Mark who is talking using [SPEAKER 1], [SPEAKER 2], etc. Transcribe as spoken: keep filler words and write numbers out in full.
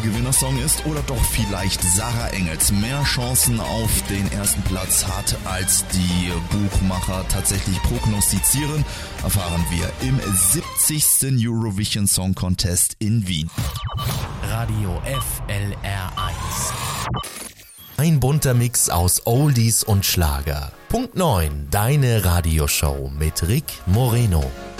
[SPEAKER 1] Gewinnersong ist oder doch vielleicht Sarah Engels mehr Chancen auf den ersten Platz hat, als die Buchmacher tatsächlich prognostizieren, erfahren wir im siebzigsten Eurovision Song Contest in Wien.
[SPEAKER 2] Radio F L R eins. Ein bunter Mix aus Oldies und Schlager. Punkt neun, deine Radioshow mit Rick Moreno.